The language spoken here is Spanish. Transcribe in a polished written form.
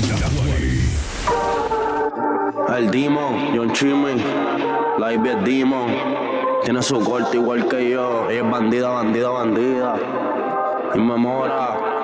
El Demon, John Chimmy, la Ivy es Demon. Tiene su corte igual que yo. Ella es bandida, bandida, bandida. Y me mora.